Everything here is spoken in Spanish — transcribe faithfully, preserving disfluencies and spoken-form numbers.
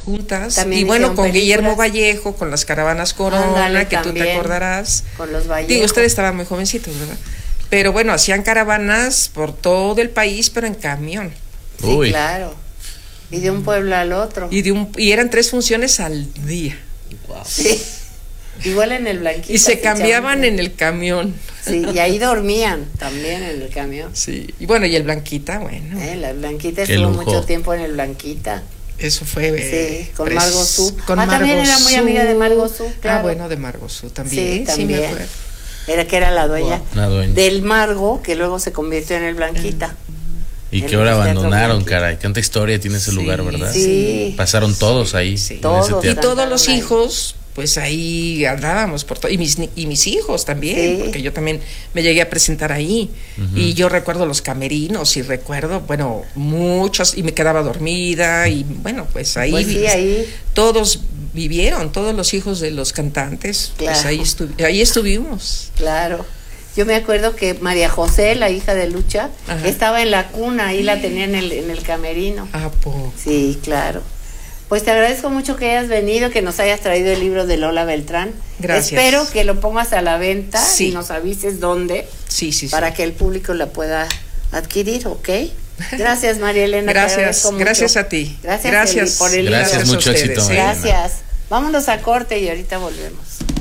juntas. También y bueno, con hicieron Guillermo películas. Vallejo, con las caravanas Corona, Ándale, que tú te también, acordarás. con los Vallejo. Digo, ustedes estaban muy jovencitos, ¿verdad? Pero bueno, hacían caravanas por todo el país, pero en camión. Sí, Uy. claro. Y de un pueblo al otro. Y, de un, y eran tres funciones al día. Wow. Sí. Igual en el Blanquita. Y se sí, cambiaban chavo. en el camión. Sí, y ahí dormían también en el camión. Sí, y bueno, y el Blanquita, bueno, Eh, la Blanquita Qué estuvo lujo. mucho tiempo en el Blanquita. eso fue. eh, Sí, con pres- Margot Su. Con Ah, también era muy Margot amiga de Su. Margot Su, claro. Ah, bueno, de Margot Su también. Sí, Sí, también. me acuerdo. Era que era la dueña. La dueña. Del Margo, que luego se convirtió en el Blanquita. Y El que ahora teatro abandonaron, Blanquita. caray. Cuánta historia tiene ese Sí, lugar, ¿verdad? Sí. Pasaron todos ahí. Sí. en Todos. ese Y teatro. todos los Ahí. hijos, pues ahí andábamos por todo. Y mis, ni- y mis hijos también, Sí. porque yo también me llegué a presentar ahí. Ujú. Y yo recuerdo los camerinos y recuerdo, bueno, muchos, y me quedaba dormida. Y bueno, pues ahí, Pues sí, vi- ahí. todos vivieron, todos los hijos de los cantantes. Pues Claro. ahí, estu- ahí estuvimos. Claro. Yo me acuerdo que María José, la hija de Lucha, Ajá. estaba en la cuna, ahí la tenía en el, en el camerino. ¿A poco? Sí, claro. Pues te agradezco mucho que hayas venido, que nos hayas traído el libro de Lola Beltrán. Gracias. Espero que lo pongas a la venta Sí. y nos avises dónde Sí, sí, sí. para que el público la pueda adquirir, ¿ok? Gracias, María Elena. te Gracias, agradezco mucho. gracias a ti. Gracias, Gracias Eli, por el Gracias, libro. mucho a ustedes, éxito, ¿eh? María. Gracias. Vámonos a corte y ahorita volvemos.